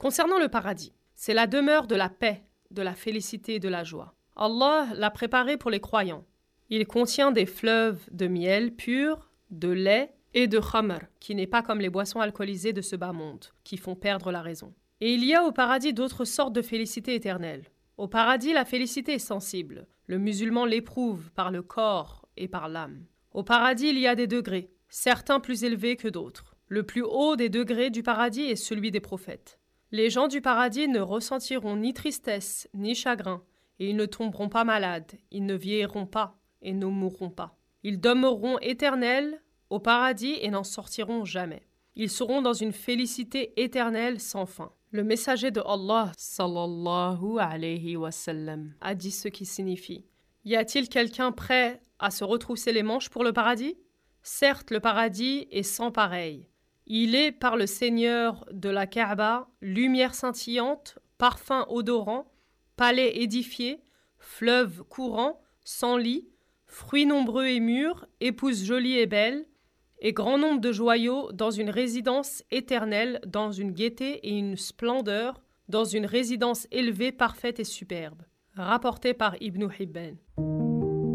Concernant le paradis, c'est la demeure de la paix, de la félicité et de la joie. Allah l'a préparé pour les croyants. Il contient des fleuves de miel pur, de lait et de khamr, qui n'est pas comme les boissons alcoolisées de ce bas monde, qui font perdre la raison. Et il y a au paradis d'autres sortes de félicité éternelle. Au paradis, la félicité est sensible. Le musulman l'éprouve par le corps et par l'âme. Au paradis, il y a des degrés, certains plus élevés que d'autres. Le plus haut des degrés du paradis est celui des prophètes. Les gens du paradis ne ressentiront ni tristesse, ni chagrin, et ils ne tomberont pas malades, ils ne vieilliront pas, et ne mourront pas. Ils demeureront éternels au paradis et n'en sortiront jamais. Ils seront dans une félicité éternelle sans fin. Le messager de Allah, sallallahu alayhi wa sallam, a dit ce qui signifie: y a-t-il quelqu'un prêt à se retrousser les manches pour le paradis? Certes, le paradis est sans pareil. Il est par le Seigneur de la Kaaba, lumière scintillante, parfum odorant, palais édifié, fleuve courant, sans lit, fruits nombreux et mûrs, épouses jolies et belles, et grand nombre de joyaux dans une résidence éternelle, dans une gaieté et une splendeur, dans une résidence élevée, parfaite et superbe. Rapporté par Ibn Hibban.